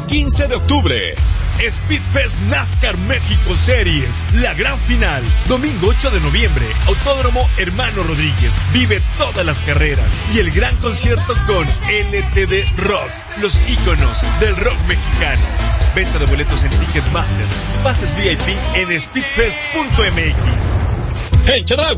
15 de octubre. Speedfest NASCAR México Series, la gran final, domingo 8 de noviembre, Autódromo Hermano Rodríguez. Vive todas las carreras y el gran concierto con LTD Rock, los íconos del rock mexicano. Venta de boletos en Ticketmaster, pases VIP en speedfest.mx. En Chedraui